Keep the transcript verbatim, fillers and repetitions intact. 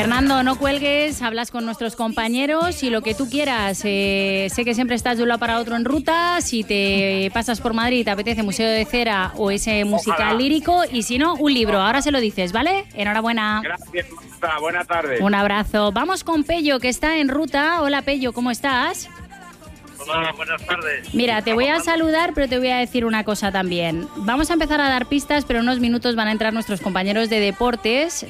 Fernando, no cuelgues, hablas con nuestros compañeros y lo que tú quieras. Eh, sé que siempre estás de un lado para otro en ruta. Si te pasas por Madrid y te apetece Museo de Cera o ese musical Ojalá. lírico, y si no, un libro. Ahora se lo dices, ¿vale? Enhorabuena. Gracias, Marta. Buenas tardes. Un abrazo. Vamos con Pello, que está en ruta. Hola, Pello, ¿cómo estás? Hola, buenas tardes. Mira, te voy a saludar, pero te voy a decir una cosa también. Vamos a empezar a dar pistas, pero en unos minutos van a entrar nuestros compañeros de deportes.